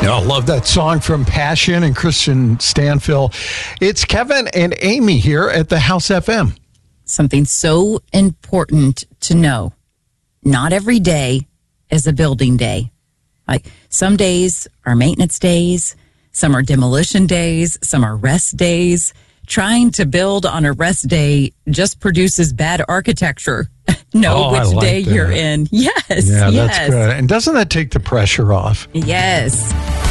I love that song from Passion and Christian Stanfill. It's Kevin and Amy here at the House FM. Something so important to know. Not every day is a building day. Like some days are maintenance days, some are demolition days, some are rest days. Trying to build on a rest day just produces bad architecture. Know which day you're in. Yes. Yeah, yes. That's good. And doesn't that take the pressure off? Yes.